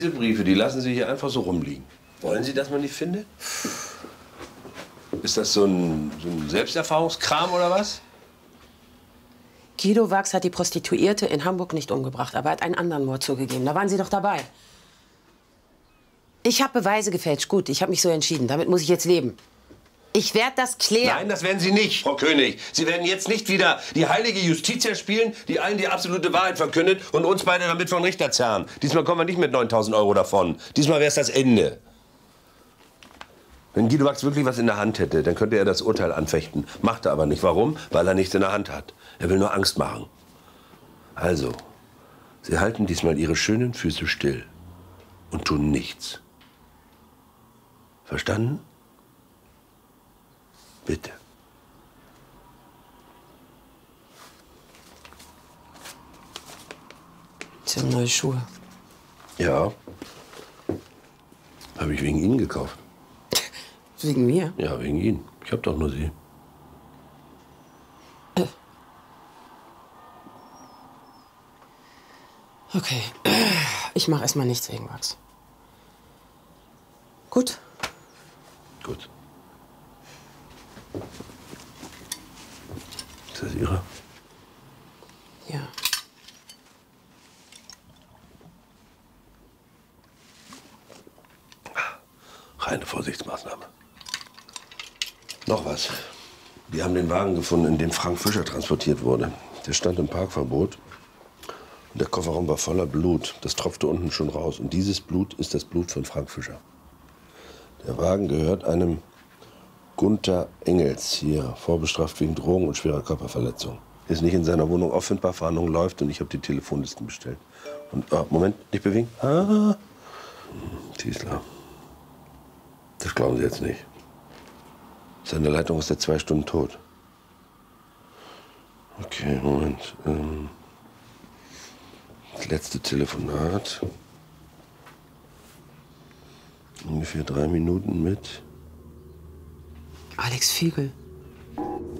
Diese Briefe, die lassen Sie hier einfach so rumliegen. Wollen Sie, dass man die findet? Ist das so ein Selbsterfahrungskram oder was? Guido Wachs hat die Prostituierte in Hamburg nicht umgebracht, aber er hat einen anderen Mord zugegeben. Da waren Sie doch dabei. Ich habe Beweise gefälscht. Gut, ich habe mich so entschieden. Damit muss ich jetzt leben. Ich werde das klären. Nein, das werden Sie nicht, Frau König. Sie werden jetzt nicht wieder die heilige Justitia spielen, die allen die absolute Wahrheit verkündet und uns beide damit von Richter zerren. Diesmal kommen wir nicht mit 9.000 € davon. Diesmal wäre es das Ende. Wenn Guido Wachs wirklich was in der Hand hätte, dann könnte er das Urteil anfechten. Macht er aber nicht. Warum? Weil er nichts in der Hand hat. Er will nur Angst machen. Also, Sie halten diesmal Ihre schönen Füße still und tun nichts. Verstanden? Bitte. Sie haben neue Schuhe. Ja. Habe ich wegen Ihnen gekauft. Wegen mir? Ja, wegen Ihnen. Ich habe doch nur Sie. Okay. Ich mache erstmal nichts wegen Wachs. Gut? Gut. Ist das Ihre? Ja. Reine Vorsichtsmaßnahme. Noch was. Die haben den Wagen gefunden, in dem Frank Fischer transportiert wurde. Der stand im Parkverbot. Und der Kofferraum war voller Blut. Das tropfte unten schon raus. Und dieses Blut ist das Blut von Frank Fischer. Der Wagen gehört einem Gunther Engels hier, vorbestraft wegen Drogen und schwerer Körperverletzung. Ist nicht in seiner Wohnung auffindbar, Verhandlung läuft und ich habe die Telefonlisten bestellt. Und, Moment, nicht bewegen. Tiesler. Das glauben Sie jetzt nicht. Seine Leitung ist seit 2 Stunden tot. Okay, Moment. Das letzte Telefonat. Ungefähr 3 Minuten mit Alex Fiegel.